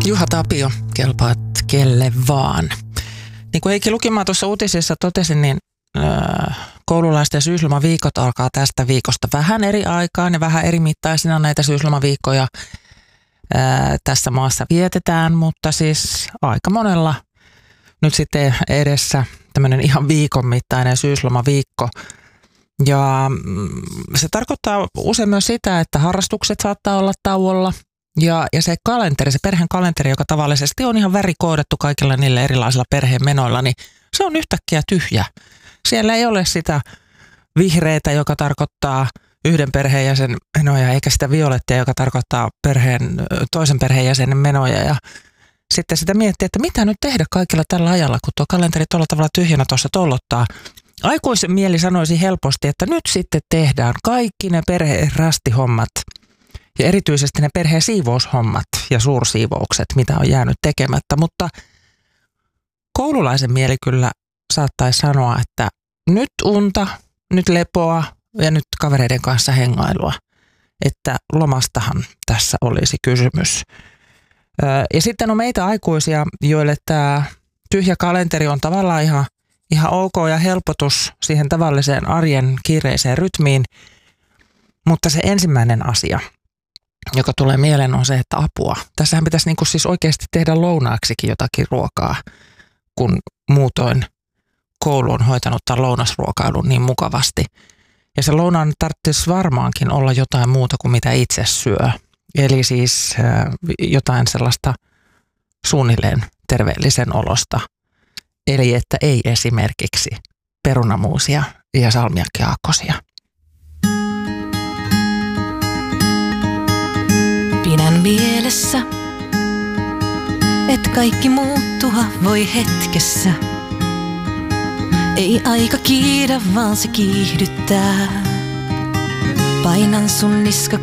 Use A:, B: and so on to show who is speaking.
A: Juha Tapio, kelpaat kelle vaan. Niin kuin Heikki Lukimaa tuossa uutisissa totesi, niin koululaisten syyslomaviikot alkaa tästä viikosta vähän eri aikaan ja vähän eri mittaisina näitä syyslomaviikkoja tässä maassa vietetään, mutta siis aika monella nyt sitten edessä tämmöinen ihan viikon mittainen syyslomaviikko. Ja se tarkoittaa usein myös sitä, että harrastukset saattaa olla tauolla ja se kalenteri, se perheen kalenteri, joka tavallisesti on ihan värikoodattu kaikilla niillä erilaisilla perheen menoilla, niin se on yhtäkkiä tyhjä. Siellä ei ole sitä vihreitä, joka tarkoittaa yhden perheenjäsenen menoja, eikä sitä violettia, joka tarkoittaa toisen perheenjäsenen menoja. Ja sitten sitä miettii, että mitä nyt tehdä kaikilla tällä ajalla, kun tuo kalenteri tuolla tavalla tyhjänä tuossa tollottaa. Aikuisen mieli sanoisi helposti, että nyt sitten tehdään kaikki ne perheen rastihommat ja erityisesti ne perheen siivoushommat ja suursiivoukset, mitä on jäänyt tekemättä. Mutta koululaisen mieli kyllä saattaisi sanoa, että nyt unta, nyt lepoa ja nyt kavereiden kanssa hengailua. Että lomastahan tässä olisi kysymys. Ja sitten on meitä aikuisia, joille tämä tyhjä kalenteri on tavallaan ihan ok ja helpotus siihen tavalliseen arjen kiireiseen rytmiin. Mutta se ensimmäinen asia, joka tulee mieleen, on se, että apua. Tässähän pitäisi niin kuin siis oikeasti tehdä lounaaksikin jotakin ruokaa, kun muutoin koulu on hoitanut tämän lounasruokailun niin mukavasti. Ja se lounaan tarvitsisi varmaankin olla jotain muuta kuin mitä itse syö. Eli siis jotain sellaista suunnilleen terveellisen olosta. Eli että ei esimerkiksi perunamuusia ja salmiakkiaakkosia.
B: Pidän mielessä, et kaikki muuttua voi hetkessä. Ei aika kiidä, vaan se kiihdyttää. Painan sun niska